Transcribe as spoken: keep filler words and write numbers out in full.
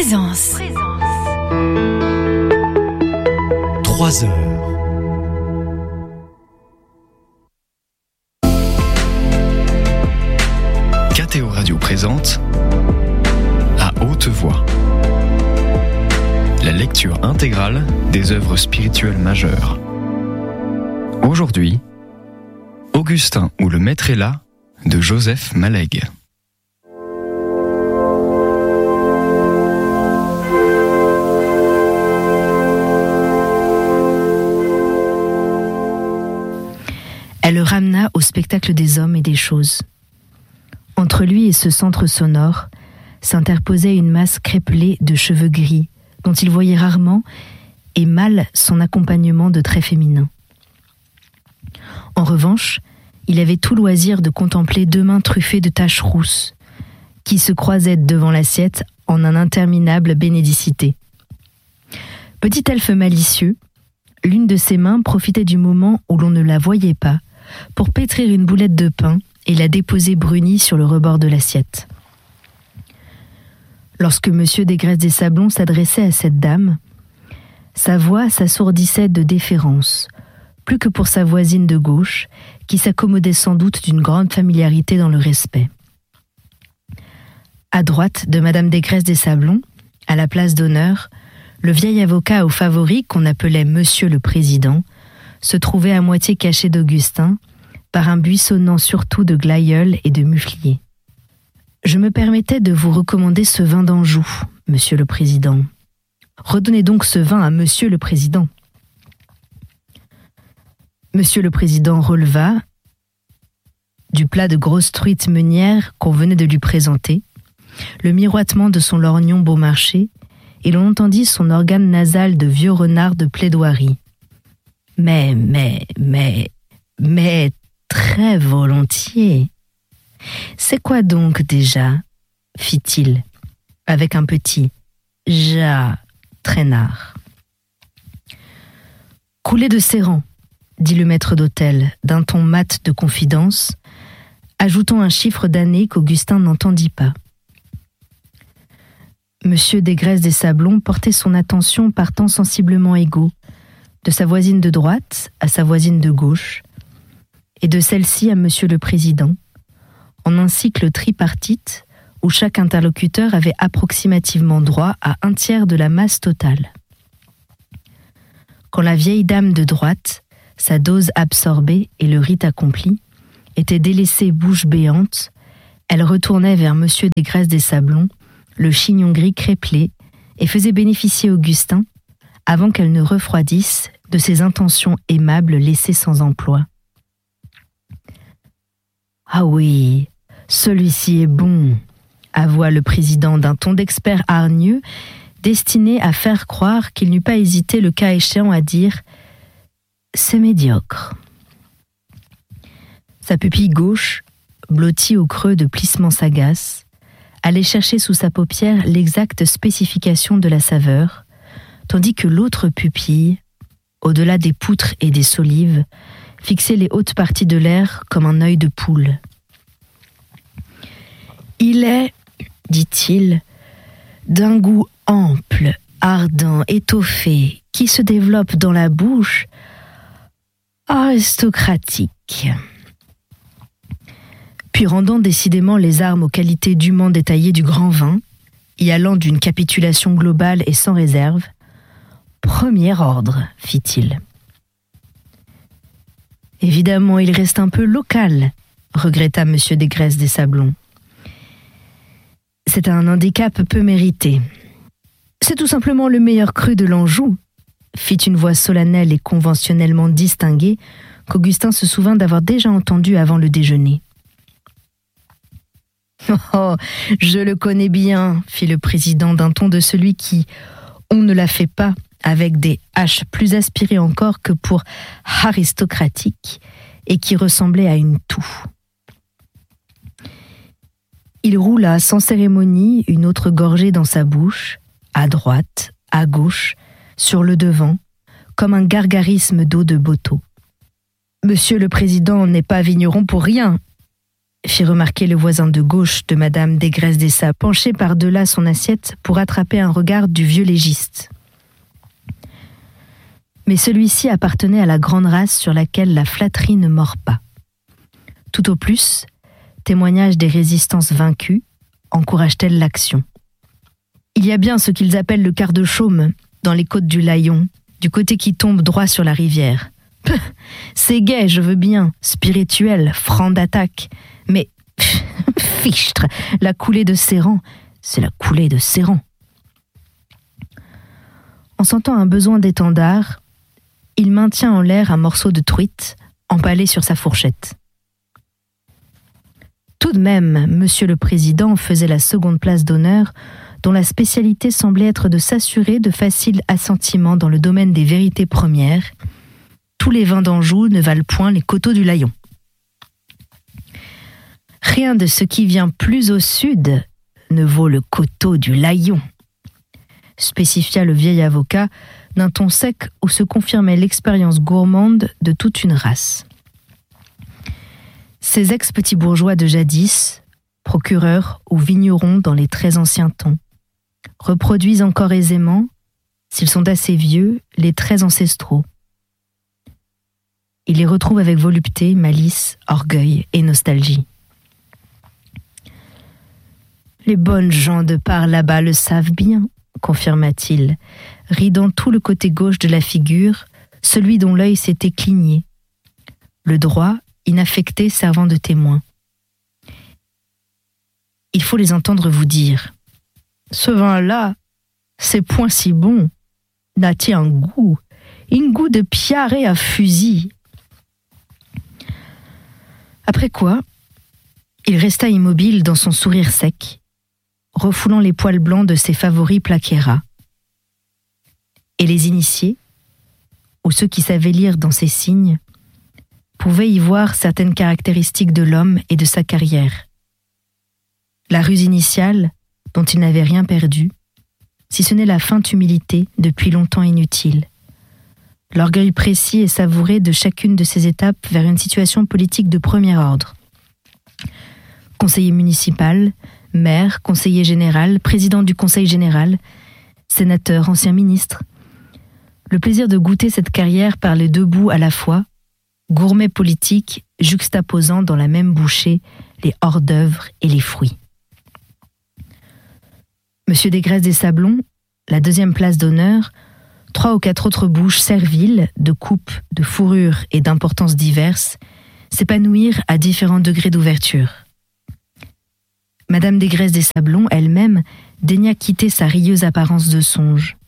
Présence. Trois heures. K T O Radio présente À haute voix la lecture intégrale des œuvres spirituelles majeures. Aujourd'hui, Augustin ou le Maître est là de Joseph Mallègue. Elle le ramena au spectacle des hommes et des choses. Entre lui et ce centre sonore s'interposait une masse crépelée de cheveux gris, dont il voyait rarement et mal son accompagnement de traits féminins. En revanche, il avait tout loisir de contempler deux mains truffées de taches rousses, qui se croisaient devant l'assiette en un interminable bénédicité. Petit elfe malicieux, l'une de ses mains profitait du moment où l'on ne la voyait pas pour pétrir une boulette de pain et la déposer brunie sur le rebord de l'assiette. Lorsque Monsieur Desgraisses des Sablons s'adressait à cette dame, sa voix s'assourdissait de déférence, plus que pour sa voisine de gauche, qui s'accommodait sans doute d'une grande familiarité dans le respect. À droite de Madame Desgraisses des Sablons, à la place d'honneur, le vieil avocat au favori qu'on appelait Monsieur le Président se trouvait à moitié caché d'Augustin par un buissonnant surtout de glaïeuls et de mufliers. Je me permettais de vous recommander ce vin d'Anjou, Monsieur le Président. Redonnez donc ce vin à Monsieur le Président. Monsieur le Président releva du plat de grosse truite meunière qu'on venait de lui présenter, le miroitement de son lorgnon Beaumarchais, et l'on entendit son organe nasal de vieux renard de plaidoirie. Mais, mais, mais, mais, très volontiers. C'est quoi donc déjà, fit-il, avec un petit « ja » traînard. Coulé de Séran, dit le maître d'hôtel, d'un ton mat de confidence, ajoutant un chiffre d'année qu'Augustin n'entendit pas. Monsieur Desgraisses des Sablons portait son attention par temps sensiblement égaux, de sa voisine de droite à sa voisine de gauche, et de celle-ci à Monsieur le Président, en un cycle tripartite où chaque interlocuteur avait approximativement droit à un tiers de la masse totale. Quand la vieille dame de droite, sa dose absorbée et le rite accompli, était délaissée bouche béante, elle retournait vers Monsieur Desgraisses des Sablons, le chignon gris crépelé, et faisait bénéficier Augustin, avant qu'elle ne refroidisse, de ses intentions aimables laissées sans emploi. « Ah oui, celui-ci est bon », avoua le président d'un ton d'expert hargneux, destiné à faire croire qu'il n'eût pas hésité le cas échéant à dire « c'est médiocre ». Sa pupille gauche, blottie au creux de plissements sagaces, allait chercher sous sa paupière l'exacte spécification de la saveur, tandis que l'autre pupille, au-delà des poutres et des solives, fixait les hautes parties de l'air comme un œil de poule. « Il est, dit-il, d'un goût ample, ardent, étoffé, qui se développe dans la bouche, aristocratique. » Puis rendant décidément les armes aux qualités dûment détaillées du grand vin, y allant d'une capitulation globale et sans réserve, « premier ordre, fit-il. » Évidemment, il reste un peu local, regretta Monsieur Desgraisses des Sablons. C'est un handicap peu mérité. C'est tout simplement le meilleur cru de l'Anjou, fit une voix solennelle et conventionnellement distinguée qu'Augustin se souvint d'avoir déjà entendue avant le déjeuner. « Oh, je le connais bien, fit le président d'un ton de celui qui, on ne la fait pas, avec des H plus aspirées encore que pour aristocratique, et qui ressemblait à une toux. Il roula sans cérémonie une autre gorgée dans sa bouche, à droite, à gauche, sur le devant, comme un gargarisme d'eau de Boto. « Monsieur le Président n'est pas vigneron pour rien. fit remarquer le voisin de gauche de Madame Desgraisses des Sablons, penché par-delà son assiette pour attraper un regard du vieux légiste. Mais celui-ci appartenait à la grande race sur laquelle la flatterie ne mord pas. Tout au plus, témoignage des résistances vaincues, encourage-t-elle l'action. Il y a bien ce qu'ils appellent le quart de chaume dans les côtes du Layon, du côté qui tombe droit sur la rivière. C'est gai, je veux bien, spirituel, franc d'attaque, mais fichtre, la coulée de Séran, c'est la coulée de Séran. En sentant un besoin d'étendard, il maintient en l'air un morceau de truite empalé sur sa fourchette. Tout de même, Monsieur le Président faisait la seconde place d'honneur, dont la spécialité semblait être de s'assurer de faciles assentiments dans le domaine des vérités premières. Tous les vins d'Anjou ne valent point les coteaux du Layon. Rien de ce qui vient plus au sud ne vaut le coteau du Layon, spécifia le vieil avocat d'un ton sec où se confirmait l'expérience gourmande de toute une race. Ces ex-petits bourgeois de jadis, procureurs ou vignerons dans les très anciens temps, reproduisent encore aisément, s'ils sont assez vieux, les traits ancestraux. Ils les retrouvent avec volupté, malice, orgueil et nostalgie. Les bonnes gens de par là-bas le savent bien, confirma-t-il, ridant tout le côté gauche de la figure, celui dont l'œil s'était cligné, le droit, inaffecté, servant de témoin. Il faut les entendre vous dire. Ce vin-là, c'est point si bon, n'a-t-il un goût, un goût de piaré à fusil. Après quoi, il resta immobile dans son sourire sec, refoulant les poils blancs de ses favoris plaquera. Et les initiés, ou ceux qui savaient lire dans ses signes, pouvaient y voir certaines caractéristiques de l'homme et de sa carrière. La ruse initiale, dont il n'avait rien perdu, si ce n'est la feinte humilité depuis longtemps inutile. L'orgueil précis et savouré de chacune de ces étapes vers une situation politique de premier ordre. Conseiller municipal, maire, conseiller général, président du conseil général, sénateur, ancien ministre. Le plaisir de goûter cette carrière par les deux bouts à la fois, gourmet politique juxtaposant dans la même bouchée les hors-d'œuvre et les fruits. Monsieur Desgraisses des Sablons, la deuxième place d'honneur, trois ou quatre autres bouches serviles, de coupe, de fourrure et d'importances diverses, s'épanouirent à différents degrés d'ouverture. Madame Desgraisses des Sablons, elle-même, daigna quitter sa rieuse apparence de songe.